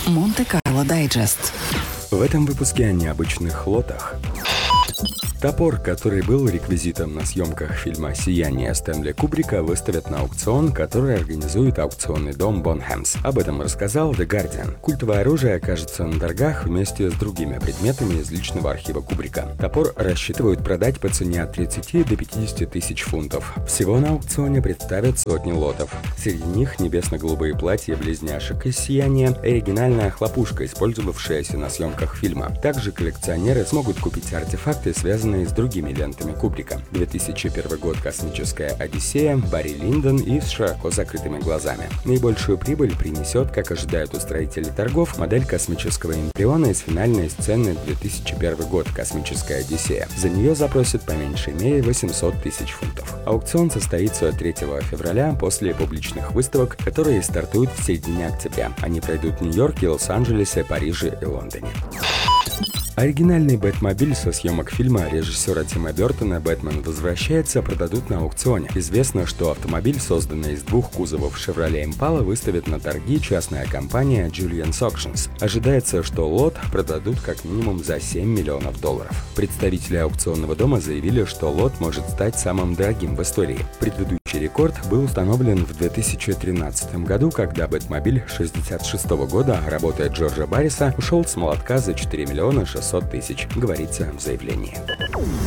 Монте-Карло Дайджест. В этом выпуске о необычных лотах. Топор, который был реквизитом на съемках фильма «Сияние» Стэнли Кубрика, выставят на аукцион, который организует аукционный дом Bonhams. Об этом рассказал The Guardian. Культовое оружие окажется на торгах вместе с другими предметами из личного архива Кубрика. Топор рассчитывают продать по цене от 30 до 50 тысяч фунтов. Всего на аукционе представят сотни лотов. Среди них небесно-голубые платья близняшек из «Сияния», оригинальная хлопушка, использовавшаяся на съемках фильма. Также коллекционеры смогут купить артефакты, связанные с другими лентами Кубрика. 2001 год «Космическая Одиссея», Барри Линдон и «С широко закрытыми глазами». Наибольшую прибыль принесет, как ожидают устроители торгов, модель космического эмбриона из финальной сцены 2001 год «Космическая Одиссея». За нее запросят по меньшей мере 800 тысяч фунтов. Аукцион состоится 3 февраля после публичных выставок, которые стартуют в середине октября. Они пройдут в Нью-Йорке, Лос-Анджелесе, Париже и Лондоне. Оригинальный Бэтмобиль со съемок фильма режиссера Тима Бертона «Бэтмен возвращается» продадут на аукционе. Известно, что автомобиль, созданный из двух кузовов Chevrolet Impala, выставит на торги частная компания Julien's Auctions. Ожидается, что лот продадут как минимум за $7 миллионов. Представители аукционного дома заявили, что лот может стать самым дорогим в истории. Предыдущий рекорд был установлен в 2013 году, когда Бэтмобиль 1966 года, работая Джорджа Барриса, ушел с молотка за $4 600 000, говорится в заявлении.